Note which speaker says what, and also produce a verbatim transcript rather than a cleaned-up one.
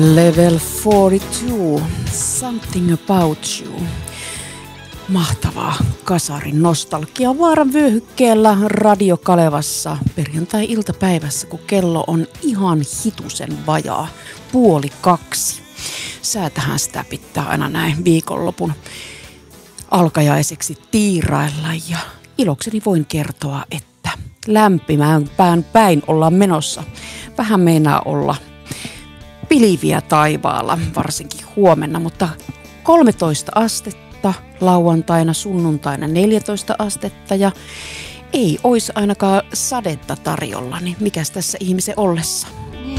Speaker 1: Level neljäkymmentäkaksi, Something About You. Mahtavaa kasarin nostalgia Vaaran vyöhykkeellä Radio Kalevassa perjantai-iltapäivässä, kun kello on ihan hitusen vajaa, puoli kaksi. Säätähän sitä pitää aina näin viikonlopun alkajaiseksi tiirailla ja ilokseni voin kertoa, että lämpimään pään päin ollaan menossa. Vähän meinaa olla pilviä taivaalla, varsinkin huomenna, mutta kolmetoista astetta, lauantaina, sunnuntaina neljätoista astetta ja ei olisi ainakaan sadetta tarjolla, niin mikäs tässä ihmisen ollessa?